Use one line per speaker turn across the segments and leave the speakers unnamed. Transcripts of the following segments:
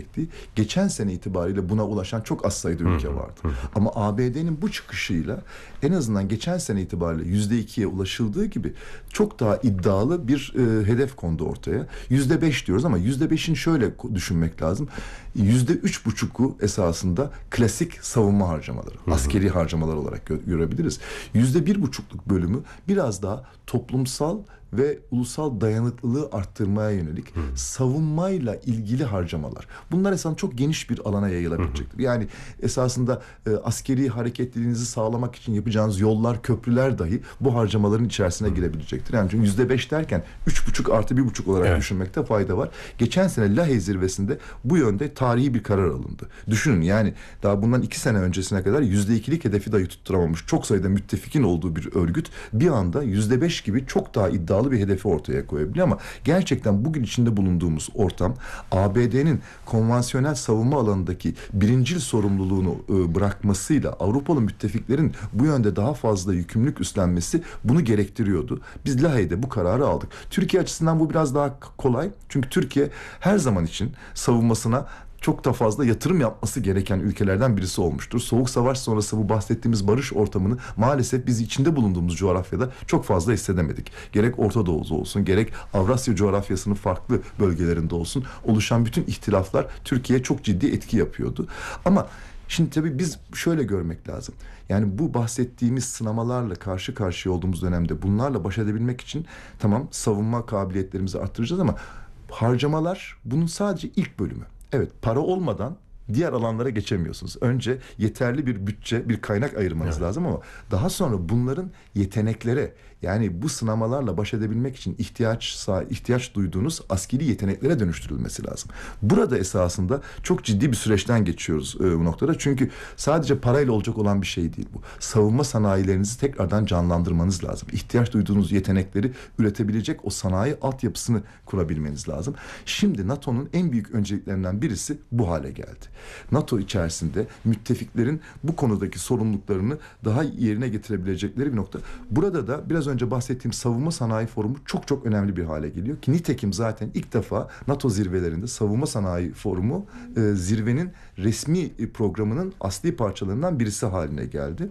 çektiği, geçen sene itibariyle buna ulaşan çok az sayıda ülke vardı. Ama ABD'nin bu çıkışıyla en azından geçen sene itibariyle %2'ye ulaşıldığı gibi çok daha iddialı bir hedef kondu ortaya. %5 diyoruz ama %5'in şöyle düşünmek lazım. %3,5'u esasında klasik savunma harcamaları, askeri harcamalar olarak görebiliriz. %1,5'luk bölümü biraz daha toplumsal ve ulusal dayanıklılığı arttırmaya yönelik savunmayla ilgili harcamalar. Bunlar esasında çok geniş bir alana yayılabilecektir. Yani esasında askeri hareketliliğinizi sağlamak için yapacağınız yollar, köprüler dahi bu harcamaların içerisine girebilecektir. Yani çünkü %5 derken 3,5 artı 1,5 olarak düşünmekte fayda var. Geçen sene Lahey zirvesinde bu yönde tarihi bir karar alındı. Düşünün yani daha bundan 2 sene öncesine kadar %2'lik hedefi dahi tutturamamış çok sayıda müttefikin olduğu bir örgüt bir anda %5 gibi çok daha iddialı bir hedefi ortaya koyabiliyor ama gerçekten bugün içinde bulunduğumuz ortam ABD'nin konvansiyonel savunma alanındaki birincil sorumluluğunu bırakmasıyla Avrupalı müttefiklerin bu yönde daha fazla yükümlülük üstlenmesi bunu gerektiriyordu. Biz Lahey'de bu kararı aldık. Türkiye açısından bu biraz daha kolay. Çünkü Türkiye her zaman için savunmasına çok da fazla yatırım yapması gereken ülkelerden birisi olmuştur. Soğuk Savaş sonrası bu bahsettiğimiz barış ortamını maalesef biz içinde bulunduğumuz coğrafyada çok fazla hissedemedik. Gerek Orta Doğu'da olsun, gerek Avrasya coğrafyasının farklı bölgelerinde olsun oluşan bütün ihtilaflar Türkiye'ye çok ciddi etki yapıyordu. Ama şimdi tabii biz şöyle görmek lazım. Yani bu bahsettiğimiz sınamalarla karşı karşıya olduğumuz dönemde bunlarla baş edebilmek için tamam savunma kabiliyetlerimizi arttıracağız ama harcamalar bunun sadece ilk bölümü. Evet, para olmadan diğer alanlara geçemiyorsunuz. Önce yeterli bir bütçe, bir kaynak ayırmanız lazım ama daha sonra bunların yeteneklere, yani bu sınamalarla baş edebilmek için ihtiyaç duyduğunuz askeri yeteneklere dönüştürülmesi lazım. Burada esasında çok ciddi bir süreçten geçiyoruz bu noktada. Çünkü sadece parayla olacak olan bir şey değil bu. Savunma sanayilerinizi tekrardan canlandırmanız lazım. İhtiyaç duyduğunuz yetenekleri üretebilecek o sanayi altyapısını kurabilmeniz lazım. Şimdi NATO'nun en büyük önceliklerinden birisi bu hale geldi. NATO içerisinde müttefiklerin bu konudaki sorumluluklarını daha yerine getirebilecekleri bir nokta. Burada da biraz önce bahsettiğim savunma sanayi forumu çok çok önemli bir hale geliyor. Ki nitekim zaten ilk defa NATO zirvelerinde savunma sanayi forumu zirvenin resmi programının asli parçalarından birisi haline geldi.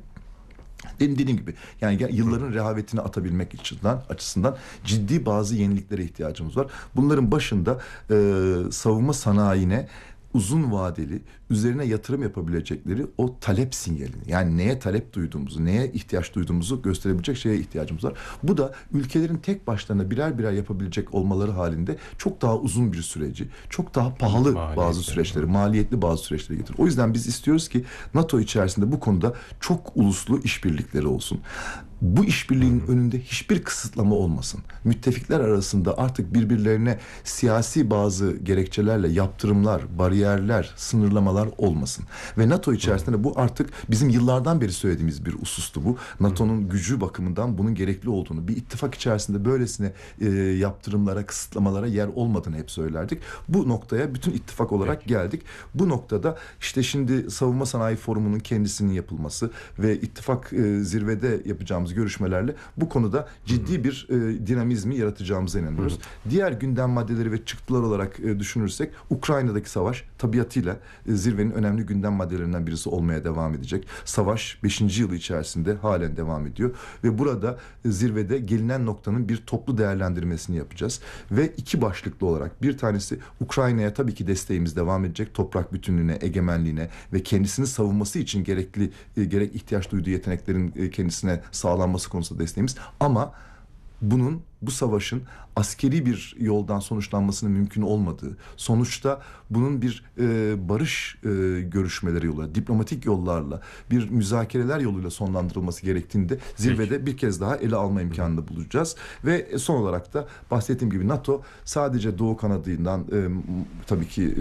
Dediğim gibi yani yılların rehavetini atabilmek açısından ciddi bazı yeniliklere ihtiyacımız var. Bunların başında savunma sanayine uzun vadeli, üzerine yatırım yapabilecekleri o talep sinyalini, yani neye talep duyduğumuzu, neye ihtiyaç duyduğumuzu gösterebilecek şeye ihtiyacımız var. Bu da ülkelerin tek başlarına birer birer yapabilecek olmaları halinde çok daha uzun bir süreci, çok daha pahalı bazı süreçleri, maliyetli bazı süreçleri getirir. O yüzden biz istiyoruz ki NATO içerisinde bu konuda çok uluslu işbirlikleri olsun. Bu işbirliğinin önünde hiçbir kısıtlama olmasın. Müttefikler arasında artık birbirlerine siyasi bazı gerekçelerle yaptırımlar, bariyerler, sınırlamalar olmasın. Ve NATO içerisinde bu artık bizim yıllardan beri söylediğimiz bir husustu bu. NATO'nun gücü bakımından bunun gerekli olduğunu, bir ittifak içerisinde böylesine yaptırımlara, kısıtlamalara yer olmadığını hep söylerdik. Bu noktaya bütün ittifak olarak geldik. Bu noktada işte şimdi Savunma Sanayi Forumu'nun kendisinin yapılması ve ittifak zirvede yapacağımız görüşmelerle bu konuda ciddi bir dinamizmi yaratacağımıza inanıyoruz. Diğer gündem maddeleri ve çıktılar olarak düşünürsek Ukrayna'daki savaş tabiatıyla zirvenin önemli gündem maddelerinden birisi olmaya devam edecek. Savaş 5. yılı içerisinde halen devam ediyor ve burada zirvede gelinen noktanın bir toplu değerlendirmesini yapacağız ve iki başlıklı olarak bir tanesi Ukrayna'ya tabii ki desteğimiz devam edecek. Toprak bütünlüğüne, egemenliğine ve kendisini savunması için gerek ihtiyaç duyduğu yeteneklerin kendisine sağlanması konusunda desteğimiz ama bu savaşın askeri bir yoldan sonuçlanmasının mümkün olmadığı, sonuçta bunun bir barış görüşmeleri yoluyla, diplomatik yollarla, bir müzakereler yoluyla sonlandırılması gerektiğinde zirvede bir kez daha ele alma imkanını bulacağız. Ve son olarak da bahsettiğim gibi NATO sadece Doğu kanadından tabii ki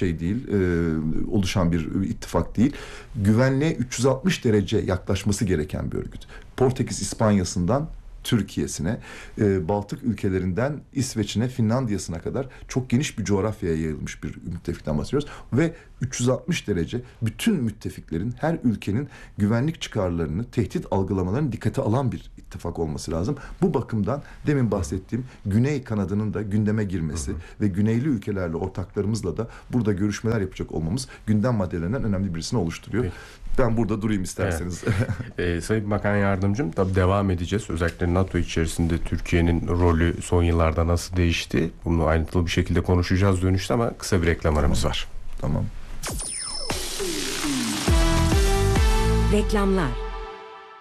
oluşan bir ittifak değil. Güvenliğe 360 derece yaklaşması gereken bir örgüt. Portekiz İspanya'sından Türkiye'sine, Baltık ülkelerinden İsveç'ine, Finlandiya'sına kadar çok geniş bir coğrafyaya yayılmış bir müttefikten bahsediyoruz. Ve 360 derece bütün müttefiklerin, her ülkenin güvenlik çıkarlarını, tehdit algılamalarını dikkate alan bir ittifak olması lazım. Bu bakımdan demin bahsettiğim Güney kanadının da gündeme girmesi ve güneyli ülkelerle, ortaklarımızla da burada görüşmeler yapacak olmamız gündem maddelerinden önemli birisini oluşturuyor.
Peki.
Ben burada durayım isterseniz.
Evet. Sayın Bakan Yardımcım, tabii devam edeceğiz. Özellikle NATO içerisinde Türkiye'nin rolü son yıllarda nasıl değişti? Bunu ayrıntılı bir şekilde konuşacağız dönüşte ama kısa bir reklam aramız var.
Tamam.
Reklamlar.